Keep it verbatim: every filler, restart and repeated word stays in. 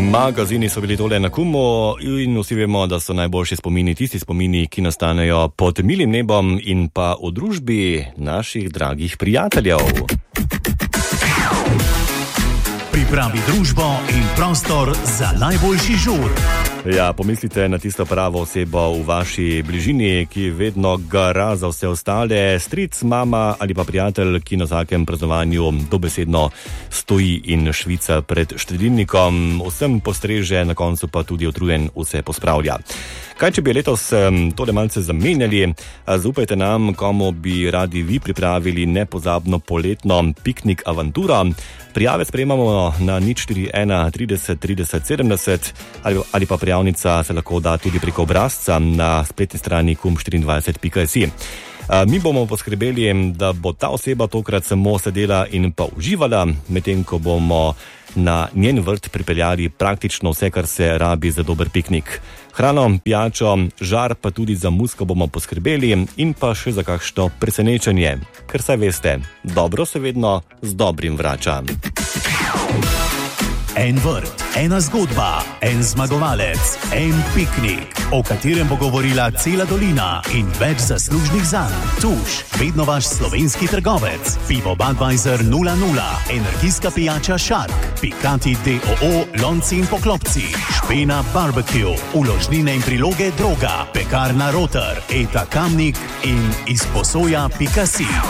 Magazini so bili tole na Kumu in vsi vemo, da so najboljši spomini tisti spomini, ki nastanejo pod milim nebom in pa v družbi naših dragih prijateljev. Pripravi družbo in prostor za najboljši žur. Ja, pomislite na tisto pravo osebo v vaši bližini, ki vedno gara za vse ostale, stric, mama ali pa prijatelj, ki na vsakem praznovanju dobesedno stoji in švica pred štedilnikom, vsem postreže, na koncu pa tudi utrujen vse pospravlja. Kaj, če bi letos tole malce zamenjali? Zaupajte nam, komu bi radi vi pripravili nepozabno poletno piknik avanturo. Prijave sprejemamo na nič štiri ena trideset trideset sedemdeset ali, ali pa prijavnica se lahko da tudi preko obrazca na spletni strani kum štiriindvajset pika si. Mi bomo poskrbeli, da bo ta oseba tokrat samo sedela in pa uživala, medtem ko bomo na njen vrt pripeljali praktično vse, kar se rabi za dober piknik. Hrano, pijačo, žar pa tudi za musko bomo poskrbeli in pa še za kakšno presenečenje. Ker saj veste, dobro se vedno z dobrim vrača. En vrt, ena zgodba, en zmagovalec, en piknik, o katerem bo govorila cela dolina in več zaslužnih zanj. Tuš, vedno vaš slovenski trgovec. Pivo Budweiser nula nula, energijska pijača Shark, Pikati D O O, lonci in poklopci, Špena Barbecue, uložnine in priloge Droga, pekarna Roter, Eta Kamnik in izposoja pika si.